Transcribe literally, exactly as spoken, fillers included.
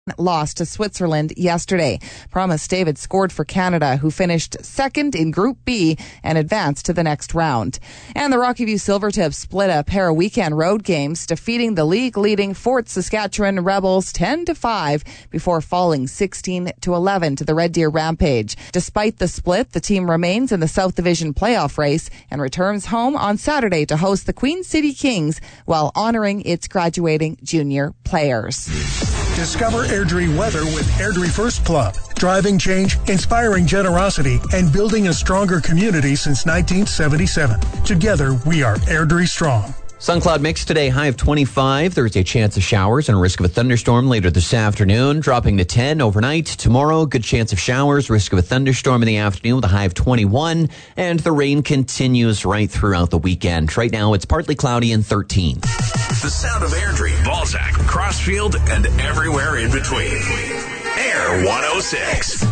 lost to Switzerland yesterday. Promise David scored for Canada, who finished second in Group B and advanced to the next round. And the Rocky View Silvertips split a pair of weekend road games, defeating the league-leading Fort Saskatchewan Rebels ten to five before falling sixteen to eleven to the Red Deer Rampage. Despite the split, the team remains in the South Division playoff race and returns home on Saturday to host the Queen City Kings while honoring its graduating junior players. Discover Airdrie weather with Airdrie First Club. Driving change, inspiring generosity, and building a stronger community since nineteen seventy-seven. Together, we are Airdrie Strong. Sun cloud mix today, high of twenty-five. There's a chance of showers and a risk of a thunderstorm later this afternoon, dropping to ten overnight. Tomorrow, good chance of showers, risk of a thunderstorm in the afternoon with a high of twenty-one. And the rain continues right throughout the weekend. Right now, it's partly cloudy and thirteen. The sound of Airdrie, Balzac, Crossfield, and everywhere in between. Air one oh six.